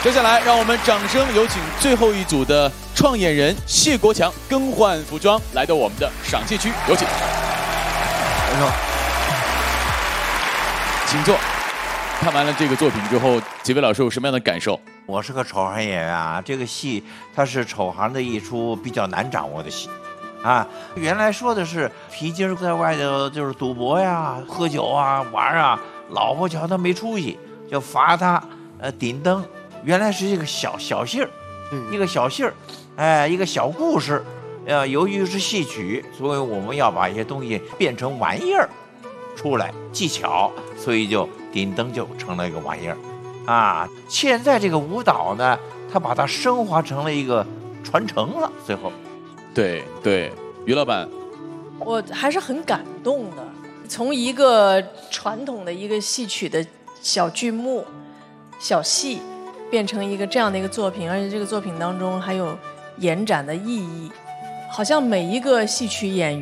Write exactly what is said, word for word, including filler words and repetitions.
接下来，让我们掌声有请最后一组的创演人谢国强更换服装，来到我们的赏戏区，有请。 哎呦， 请坐。看完了这个作品之后，几位老师有什么样的感受？ 我是个丑行演员啊，这个戏它是丑行的一出比较难掌握的戏。啊，原来说的是皮筋在外头就是赌博呀、喝酒啊、玩啊，老婆瞧他没出息，就罚他呃顶灯。原来是一个小小戏儿，一个小戏儿，哎，一个小故事。呃，由于是戏曲，所以我们要把一些东西变成玩意儿出来，技巧，所以就顶灯就成了一个玩意儿。啊，现在这个舞蹈呢，它把它升华成了一个传承了，最后。 对对，于老板， 我还是很感动的。从一个传统的一个戏曲的小剧目、小戏，变成一个这样的一个作品，而且这个作品当中还有延展的意义，好像每一个戏曲演员。